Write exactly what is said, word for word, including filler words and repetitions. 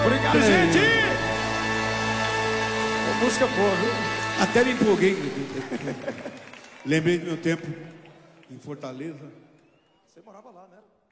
Obrigado, gente! Uma música boa, viu? Até me empolguei. Lembrei do meu tempo em Fortaleza. Você morava lá, né?